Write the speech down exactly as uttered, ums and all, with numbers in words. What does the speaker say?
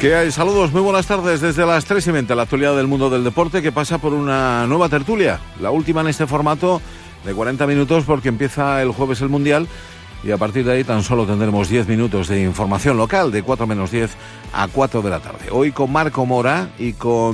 ¿Qué hay? Saludos, muy buenas tardes desde las tres y veinte, la actualidad del mundo del deporte que pasa por una nueva tertulia, la última en este formato de cuarenta minutos porque empieza el jueves el Mundial y a partir de ahí tan solo tendremos diez minutos de información local de cuatro menos diez a cuatro de la tarde. Hoy con Marco Mora y con